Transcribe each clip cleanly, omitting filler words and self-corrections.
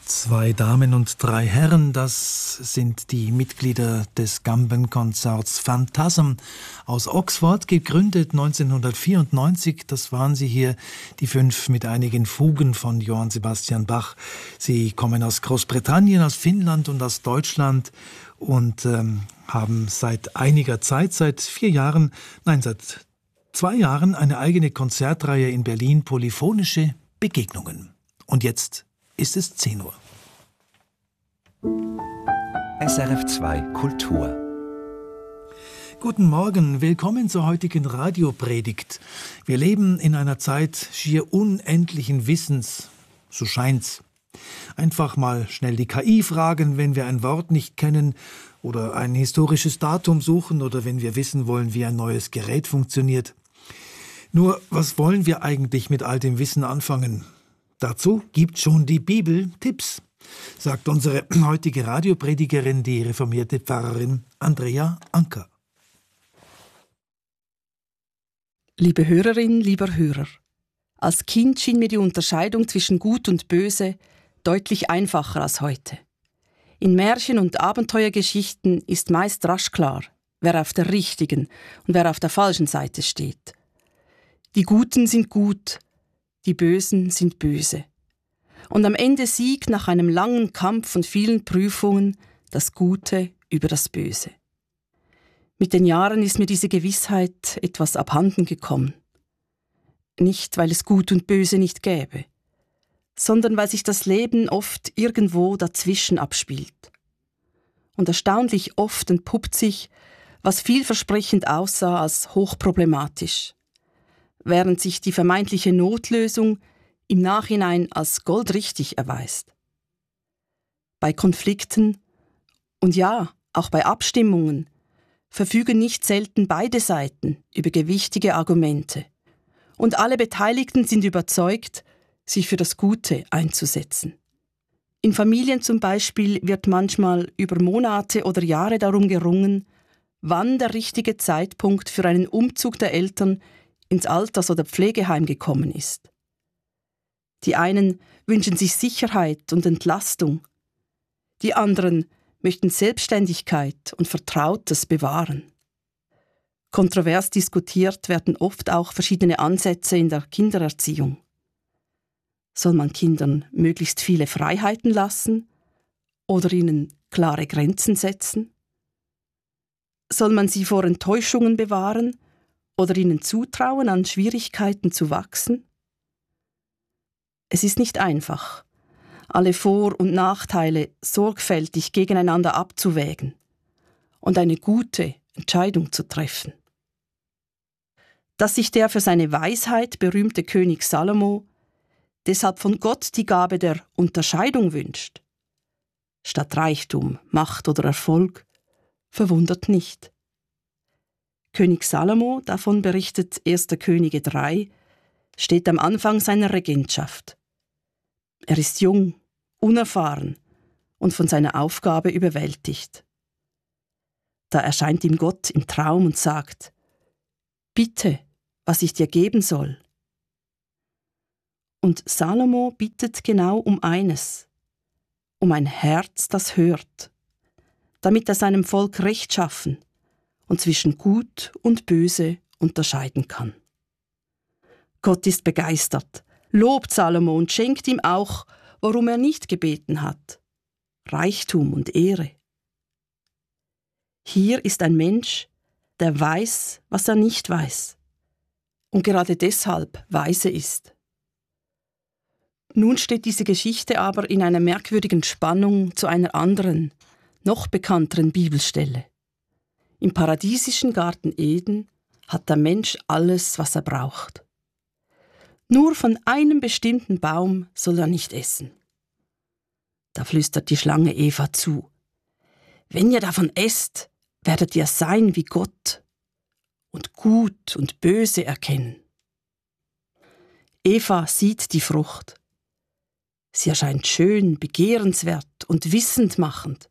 Zwei Damen und drei Herren, das sind die Mitglieder des Gambenkonzerts Phantasm aus Oxford, gegründet 1994. Das waren sie hier, die 5 mit einigen Fugen von Johann Sebastian Bach. Sie kommen aus Großbritannien, aus Finnland und aus Deutschland und haben seit einiger Zeit, seit 2 Jahren eine eigene Konzertreihe in Berlin, Polyphonische Begegnungen. Und jetzt ist es 10 Uhr. SRF 2 Kultur. Guten Morgen, willkommen zur heutigen Radiopredigt. Wir leben in einer Zeit schier unendlichen Wissens, so scheint's. Einfach mal schnell die KI fragen, wenn wir ein Wort nicht kennen oder ein historisches Datum suchen oder wenn wir wissen wollen, wie ein neues Gerät funktioniert. Nur, was wollen wir eigentlich mit all dem Wissen anfangen? Dazu gibt schon die Bibel Tipps, sagt unsere heutige Radiopredigerin, die reformierte Pfarrerin Andrea Anker. Liebe Hörerin, lieber Hörer, als Kind schien mir die Unterscheidung zwischen Gut und Böse deutlich einfacher als heute. In Märchen- und Abenteuergeschichten ist meist rasch klar, wer auf der richtigen und wer auf der falschen Seite steht. Die Guten sind gut, die Bösen sind böse. Und am Ende siegt nach einem langen Kampf und vielen Prüfungen das Gute über das Böse. Mit den Jahren ist mir diese Gewissheit etwas abhanden gekommen. Nicht, weil es Gut und Böse nicht gäbe, sondern weil sich das Leben oft irgendwo dazwischen abspielt. Und erstaunlich oft entpuppt sich, was vielversprechend aussah, als hochproblematisch, während sich die vermeintliche Notlösung im Nachhinein als goldrichtig erweist. Bei Konflikten und ja, auch bei Abstimmungen verfügen nicht selten beide Seiten über gewichtige Argumente und alle Beteiligten sind überzeugt, sich für das Gute einzusetzen. In Familien zum Beispiel wird manchmal über Monate oder Jahre darum gerungen, wann der richtige Zeitpunkt für einen Umzug der Eltern ins Alters- oder Pflegeheim gekommen ist. Die einen wünschen sich Sicherheit und Entlastung, die anderen möchten Selbstständigkeit und Vertrautes bewahren. Kontrovers diskutiert werden oft auch verschiedene Ansätze in der Kindererziehung. Soll man Kindern möglichst viele Freiheiten lassen oder ihnen klare Grenzen setzen? Soll man sie vor Enttäuschungen bewahren oder ihnen zutrauen, an Schwierigkeiten zu wachsen? Es ist nicht einfach, alle Vor- und Nachteile sorgfältig gegeneinander abzuwägen und eine gute Entscheidung zu treffen. Dass sich der für seine Weisheit berühmte König Salomo deshalb von Gott die Gabe der Unterscheidung wünscht, statt Reichtum, Macht oder Erfolg, verwundert nicht. König Salomo, davon berichtet 1. Könige 3, steht am Anfang seiner Regentschaft. Er ist jung, unerfahren und von seiner Aufgabe überwältigt. Da erscheint ihm Gott im Traum und sagt: Bitte, was ich dir geben soll. Und Salomo bittet genau um eines, um ein Herz, das hört, damit er seinem Volk rechtschaffen und zwischen Gut und Böse unterscheiden kann. Gott ist begeistert, lobt Salomo und schenkt ihm auch, worum er nicht gebeten hat: Reichtum und Ehre. Hier ist ein Mensch, der weiß, was er nicht weiß und gerade deshalb weise ist. Nun steht diese Geschichte aber in einer merkwürdigen Spannung zu einer anderen, noch bekannteren Bibelstelle. Im paradiesischen Garten Eden hat der Mensch alles, was er braucht. Nur von einem bestimmten Baum soll er nicht essen. Da flüstert die Schlange Eva zu: Wenn ihr davon esst, werdet ihr sein wie Gott und Gut und Böse erkennen. Eva sieht die Frucht. Sie erscheint schön, begehrenswert und wissendmachend.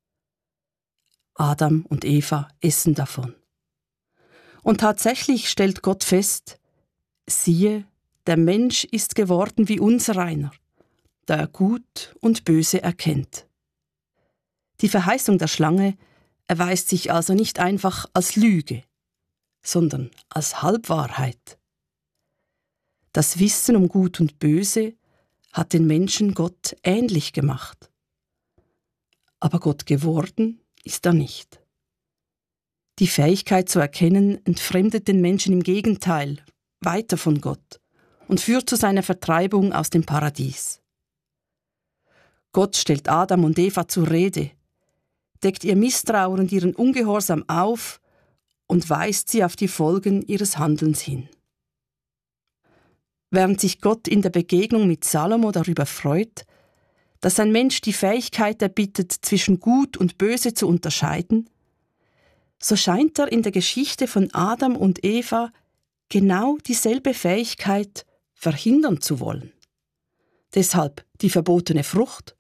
Adam und Eva essen davon. Und tatsächlich stellt Gott fest: Siehe, der Mensch ist geworden wie unsereiner, da er Gut und Böse erkennt. Die Verheißung der Schlange erweist sich also nicht einfach als Lüge, sondern als Halbwahrheit. Das Wissen um Gut und Böse hat den Menschen Gott ähnlich gemacht. Aber Gott geworden ist er nicht. Die Fähigkeit zu erkennen entfremdet den Menschen im Gegenteil weiter von Gott und führt zu seiner Vertreibung aus dem Paradies. Gott stellt Adam und Eva zur Rede, deckt ihr Misstrauen und ihren Ungehorsam auf und weist sie auf die Folgen ihres Handelns hin. Während sich Gott in der Begegnung mit Salomo darüber freut, dass ein Mensch die Fähigkeit erbittet, zwischen Gut und Böse zu unterscheiden, so scheint er in der Geschichte von Adam und Eva genau dieselbe Fähigkeit verhindern zu wollen. Deshalb die verbotene Frucht.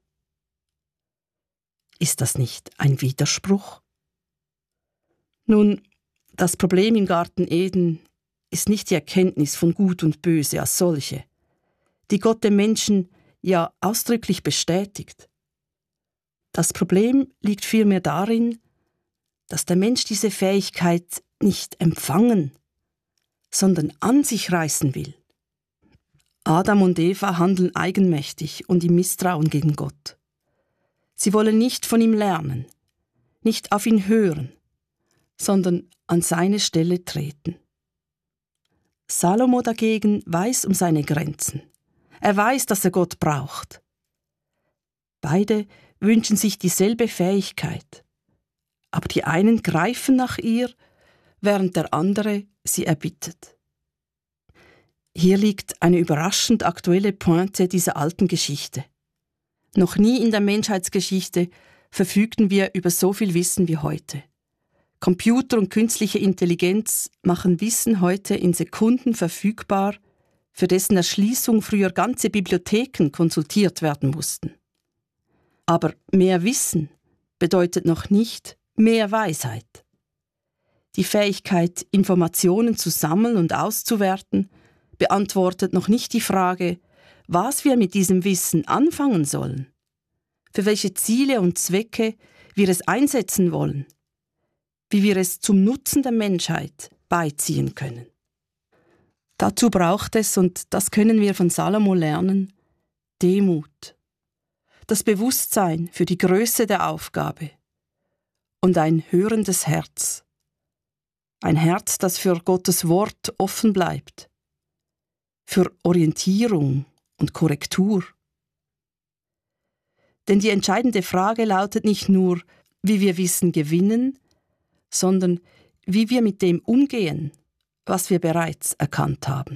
Ist das nicht ein Widerspruch? Nun, das Problem im Garten Eden ist nicht die Erkenntnis von Gut und Böse als solche, die Gott dem Menschen ja ausdrücklich bestätigt. Das Problem liegt vielmehr darin, dass der Mensch diese Fähigkeit nicht empfangen, sondern an sich reißen will. Adam und Eva handeln eigenmächtig und im Misstrauen gegen Gott. Sie wollen nicht von ihm lernen, nicht auf ihn hören, sondern an seine Stelle treten. Salomo dagegen weiß um seine Grenzen. Er weiß, dass er Gott braucht. Beide wünschen sich dieselbe Fähigkeit, aber die einen greifen nach ihr, während der andere sie erbittet. Hier liegt eine überraschend aktuelle Pointe dieser alten Geschichte. Noch nie in der Menschheitsgeschichte verfügten wir über so viel Wissen wie heute. Computer und künstliche Intelligenz machen Wissen heute in Sekunden verfügbar, für dessen Erschließung früher ganze Bibliotheken konsultiert werden mussten. Aber mehr Wissen bedeutet noch nicht mehr Weisheit. Die Fähigkeit, Informationen zu sammeln und auszuwerten, beantwortet noch nicht die Frage, was wir mit diesem Wissen anfangen sollen, für welche Ziele und Zwecke wir es einsetzen wollen, wie wir es zum Nutzen der Menschheit beiziehen können. Dazu braucht es, und das können wir von Salomo lernen, Demut, das Bewusstsein für die Größe der Aufgabe und ein hörendes Herz. Ein Herz, das für Gottes Wort offen bleibt, für Orientierung und Korrektur. Denn die entscheidende Frage lautet nicht nur, wie wir Wissen gewinnen, sondern wie wir mit dem umgehen, was wir bereits erkannt haben.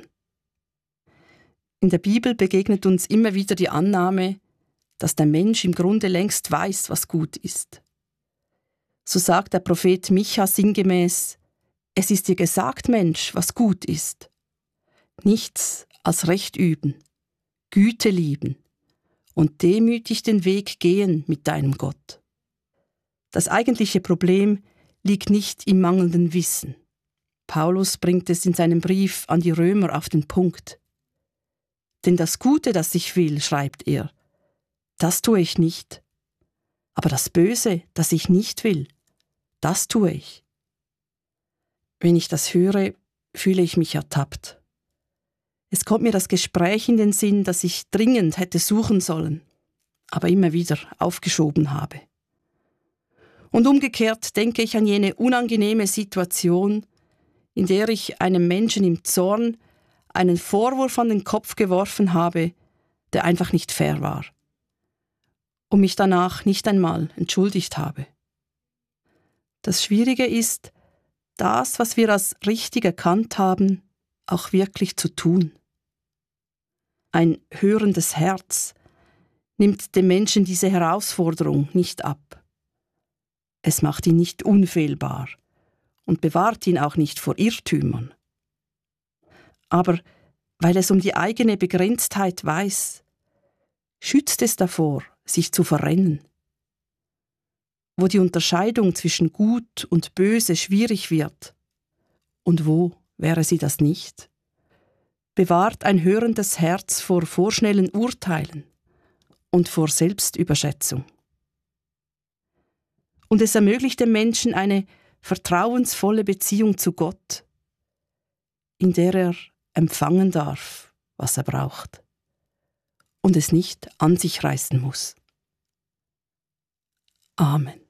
In der Bibel begegnet uns immer wieder die Annahme, dass der Mensch im Grunde längst weiß, was gut ist. So sagt der Prophet Micha sinngemäß: Es ist dir gesagt, Mensch, was gut ist. Nichts als Recht üben, Güte lieben und demütig den Weg gehen mit deinem Gott. Das eigentliche Problem liegt nicht im mangelnden Wissen. Paulus bringt es in seinem Brief an die Römer auf den Punkt. Denn das Gute, das ich will, schreibt er, das tue ich nicht. Aber das Böse, das ich nicht will, das tue ich. Wenn ich das höre, fühle ich mich ertappt. Es kommt mir das Gespräch in den Sinn, das ich dringend hätte suchen sollen, aber immer wieder aufgeschoben habe. Und umgekehrt denke ich an jene unangenehme Situation, in der ich einem Menschen im Zorn einen Vorwurf an den Kopf geworfen habe, der einfach nicht fair war, und mich danach nicht einmal entschuldigt habe. Das Schwierige ist, das, was wir als richtig erkannt haben, auch wirklich zu tun. Ein hörendes Herz nimmt dem Menschen diese Herausforderung nicht ab. Es macht ihn nicht unfehlbar und bewahrt ihn auch nicht vor Irrtümern. Aber weil es um die eigene Begrenztheit weiß, schützt es davor, sich zu verrennen. Wo die Unterscheidung zwischen Gut und Böse schwierig wird, und wo wäre sie das nicht, bewahrt ein hörendes Herz vor vorschnellen Urteilen und vor Selbstüberschätzung. Und es ermöglicht dem Menschen eine vertrauensvolle Beziehung zu Gott, in der er empfangen darf, was er braucht, und es nicht an sich reißen muss. Amen.